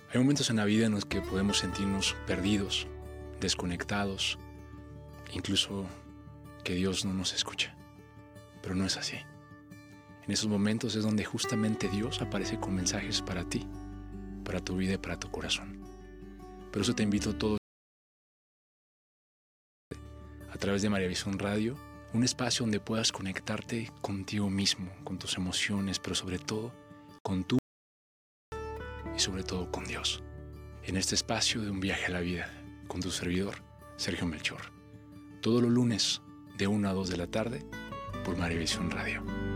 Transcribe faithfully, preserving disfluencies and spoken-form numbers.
Hay momentos en la vida en los que podemos sentirnos perdidos, desconectados, incluso que Dios no nos escucha. Pero no es así. En esos momentos es donde justamente Dios aparece con mensajes para ti, para tu vida y para tu corazón. Por eso te invito a todos a través de María Visión Radio, un espacio donde puedas conectarte contigo mismo, con tus emociones, pero sobre todo con tu y sobre todo con Dios. En este espacio de un viaje a la vida, con tu servidor, Sergio Melchor. Todos los lunes de una a dos de la tarde por María Visión Radio.